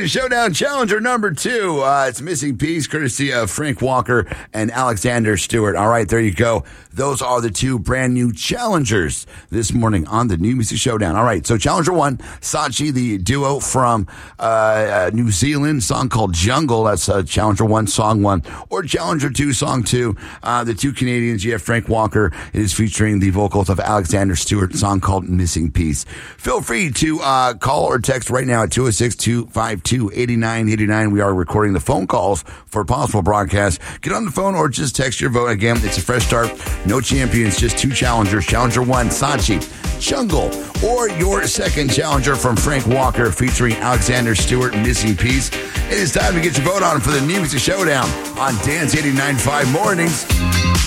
Music Showdown Challenger number 2. It's Missing Piece, courtesy of Frank Walker and Alexander Stewart. All right, there you go. Those are the 2 brand new challengers this morning on the New Music Showdown. All right, so Challenger 1, Saatchi, the duo from New Zealand, song called Jungle. That's Challenger 1, song 1. Or Challenger 2, song 2. The 2 Canadians, you have Frank Walker. It is featuring the vocals of Alexander Stewart, song called Missing Piece. Feel free to call or text right now at 206-252-8989. We are recording the phone calls for possible broadcast. Get on the phone or just text your vote. Again, it's a fresh start. No champions, just 2 challengers. Challenger 1, Saatchi, Jungle, or your second challenger from Frank Walker featuring Alexander Stewart, Missing Piece. It is time to get your vote on for the New Music Showdown on Dance 89.5 Mornings.